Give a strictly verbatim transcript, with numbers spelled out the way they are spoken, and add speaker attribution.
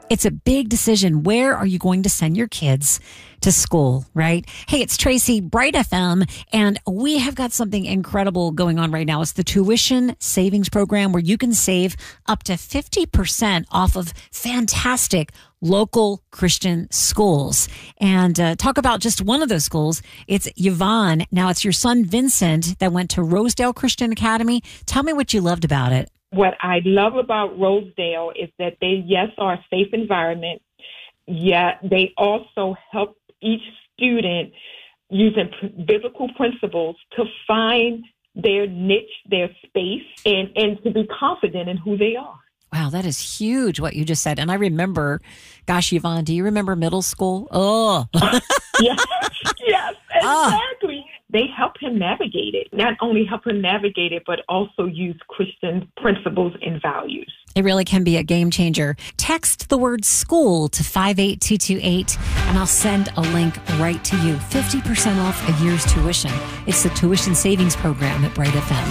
Speaker 1: It's a big decision. Where are you going to send your kids to school, right? Hey, it's Tracy, Bright F M, and we have got something incredible going on right now. It's the tuition savings program where you can save up to fifty percent off of fantastic local Christian schools. And uh, talk about just one of those schools. It's Yvonne. Now, it's your son, Vincent, that went to Rosedale Christian Academy. Tell me what you loved about it.
Speaker 2: What I love about Rosedale is that they, yes, are a safe environment, yet they also help each student using biblical principles to find their niche, their space, and, and to be confident in who they are.
Speaker 1: Wow, that is huge what you just said. And I remember, gosh, Yvonne, do you remember middle school? Oh.
Speaker 2: yes, yes, exactly. Oh. They help him navigate it. Not only help him navigate it, but also use Christian principles and values.
Speaker 1: It really can be a game changer. Text the word school to five eight two two eight, and I'll send a link right to you. fifty percent off a year's tuition. It's the tuition savings program at Bright F M.